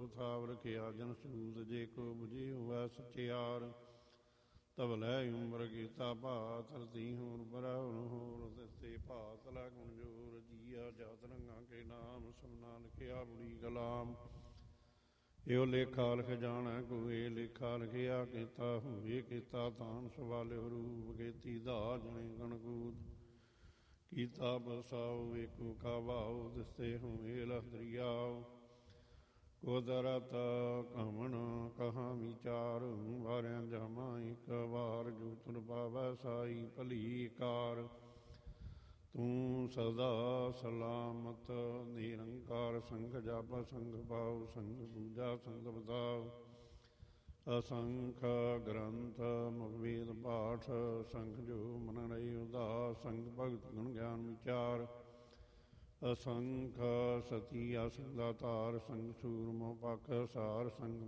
ਪ੍ਰਥਾਵ ਰਖਿਆ ਜਨ ਸੂਤ, ਜੇ ਕੋ ਬੁਝੀ ਹੋਵੈ ਸਚਿਆਰ। ਤਵਲੇ ਉਮਰ ਕੀਤਾ ਭਾ ਧਰਤੀ ਹੋਰ ਬਰਾਵਨ ਹੋਰ, ਤਿਸਤੇ ਭਾਤ ਲੈ ਗੁਣ ਜੋਰ। ਜੀਆ ਜਾਤ ਰੰਗਾ ਕੇ ਨਾਮ, ਸਭਨਾ ਲਿਖਿਆ ਬੁੜੀ ਕਲਾਮ। ਇਹੋ ਲੇਖਾ ਲਿਖ ਜਾਣੈ ਕੋਏ, ਲੇਖਾ ਲਿਖਿਆ ਕੀਤਾ ਹੋਏ। ਕੀਤਾ ਤਾਨ ਸਵਾਲਿਓ ਰੂਪ, ਕੀਤੀ ਧਾ ਜਣੇ ਗਣਕੂਤ। ਕੀਤਾ ਬਸਾਓ ਵੇਖੋ ਕਾ ਭਾਉ, ਤਿਸਤੇ ਹੋਏ ਲਖ ਦਰਿਆਉ। ਕੁਦਰਤ ਕਮਨ ਕਹਾਂ ਵਿਚਾਰ, ਵਾਰਿਆ ਜਾਵਾਂ ਇੱਕ ਵਾਰ। ਜੋ ਤੁਰ ਪਾਵੈ ਸਾਈ ਭਲੀ ਕਾਰ, ਤੂੰ ਸਦਾ ਸਲਾਮਤ ਨਿਰੰਕਾਰ। ਸੰਗ ਜਪ ਸੰਗ ਪਾਉ, ਸੰਗ ਪੂਜਾ ਸੰਗ ਬਤਾਉ। ਅਸੰਖ ਗ੍ਰੰਥ ਮੁਖਵੇਦ ਪਾਠ, ਸੰਖ ਜੋ ਮਨ ਰਹੀ ਉਦਾਸ। ਸੰਗ ਭਗਤ ਗੁਣ ਗਿਆਨ ਵਿਚਾਰ, ਅਸੰਖ ਸਤੀ ਅਸੰਖ ਦਾਤਾਰ। ਸੰਗ ਸੂਰਮੋ ਪਖ ਸਾਰ, ਸੰਗ